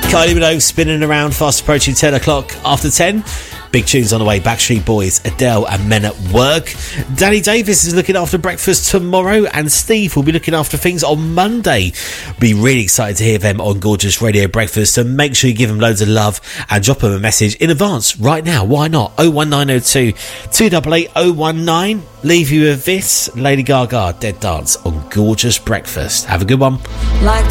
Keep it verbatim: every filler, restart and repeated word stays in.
Kylie Minogue spinning around, fast approaching ten o'clock after ten. Big tunes on the way. Backstreet Boys, Adele and Men at Work. Danny Davis is looking after breakfast tomorrow, and Steve will be looking after things on Monday. Be really excited to hear them on Gorgeous Radio Breakfast, so make sure you give them loads of love and drop them a message in advance right now. Why not? oh one nine oh two, two eight eight oh one nine. Leave you with this, Lady Gaga, Dead Dance on Gorgeous Breakfast. Have a good one. Like